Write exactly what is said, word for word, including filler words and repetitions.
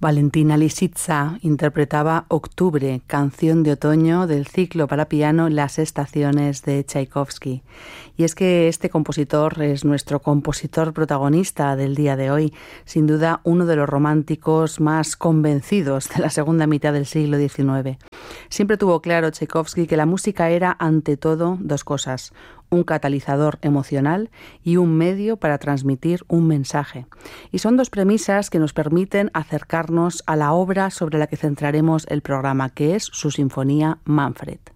Valentina Lisitsa interpretaba Octubre, canción de otoño del ciclo para piano Las estaciones de Tchaikovsky. Y es que este compositor es nuestro compositor protagonista del día de hoy, sin duda uno de los románticos más convencidos de la segunda mitad del siglo diecinueve. Siempre tuvo claro Tchaikovsky que la música era, ante todo, dos cosas: un catalizador emocional y un medio para transmitir un mensaje. Y son dos premisas que nos permiten acercarnos a la obra sobre la que centraremos el programa, que es su sinfonía Manfred.